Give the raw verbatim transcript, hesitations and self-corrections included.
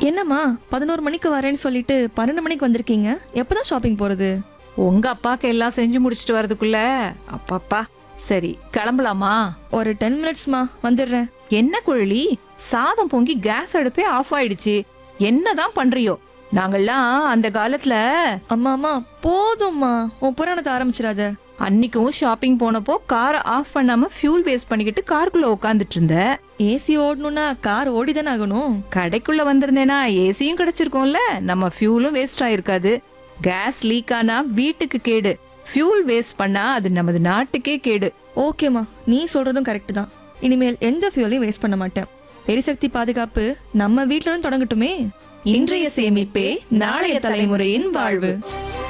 என்னம்மா பதினோரு மணிக்கு வரேன்னு சொல்லிட்டு பன்னெண்டு மணிக்கு வந்திருக்கீங்க? எப்பதான் ஷாப்பிங் போறது? உங்க அப்பாக்கு எல்லாம் செஞ்சு முடிச்சிட்டு வரதுக்குள்ள அப்பாப்பா. சரி கிளம்பலாமா? ஒரு டென் மினிட்ஸ்மா, வந்துடுறேன். என்ன குழலி, சாதம் பொங்கி கேஸ் அடுப்பே ஆஃப் ஆயிடுச்சு. என்னதான் பண்றியோ? நாங்கெல்லாம் அந்த காலத்துல அம்மா அம்மா போதும்மா, உன் புராணத்தை ஆரம்பிச்சிடாத. அன்னைக்கும் ஷாப்பிங் போனப்போ காரை ஆஃப் பண்ணாம ஃபியூல் வேஸ்ட் பண்ணிக்கிட்டு காருக்குள்ள உட்காந்துட்டு இருந்த. ஏசி ஓடணும்னா கார் ஓடிதானே ஆகணும். கடைக்குள்ள வந்திருந்தேனா ஏசியும் கிடைச்சிருக்கோம்ல, நம்ம ஃபியூலும் வேஸ்ட் ஆயிருக்காது. கேஸ் லீக் ஆனா வீட்டுக்கு கேடு, ஃபியூல் வேஸ்ட் பண்ணா அது நமது நாட்டுக்கே கேடு. ஓகேம்மா, நீ சொல்றதும் கரெக்ட் தான். இனிமேல் எந்த ஃபியூலையும் வேஸ்ட் பண்ண மாட்டேன். எரிசக்தி பாதுகாப்பு நம்ம வீட்டுல தொடங்கட்டுமே. இன்றைய சேமிப்பே நாளைய தலைமுறையின் வாழ்வு.